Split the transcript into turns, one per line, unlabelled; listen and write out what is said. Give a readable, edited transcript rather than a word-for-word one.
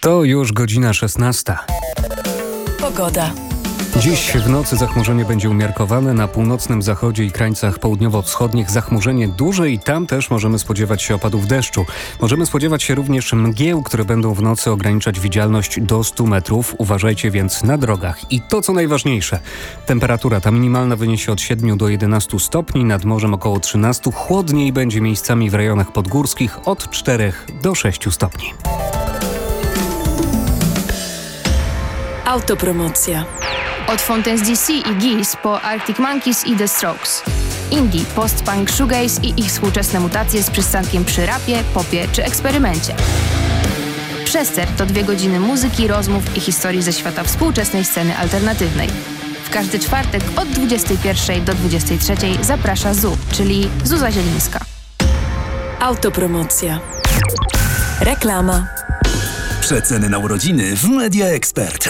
To już godzina 16.
Pogoda.
Dziś w nocy zachmurzenie będzie umiarkowane, na północnym zachodzie i krańcach południowo-wschodnich zachmurzenie duże i tam też możemy spodziewać się opadów deszczu. Możemy spodziewać się również mgieł, które będą w nocy ograniczać widzialność do 100 metrów. Uważajcie więc na drogach. I to co najważniejsze, temperatura ta minimalna wyniesie od 7 do 11 stopni, nad morzem około 13, chłodniej będzie miejscami w rejonach podgórskich od 4 do 6 stopni.
Autopromocja.
Od Fontaine's DC i Geese po Arctic Monkeys i The Strokes. Indie, post-punk, shoegaze i ich współczesne mutacje z przystankiem przy rapie, popie czy eksperymencie. Przester to 2 godziny muzyki, rozmów i historii ze świata współczesnej sceny alternatywnej. W każdy czwartek od 21 do 23 zaprasza ZU, czyli Zuza Zielińska.
Autopromocja. Reklama.
Przeceny na urodziny w Media Expert.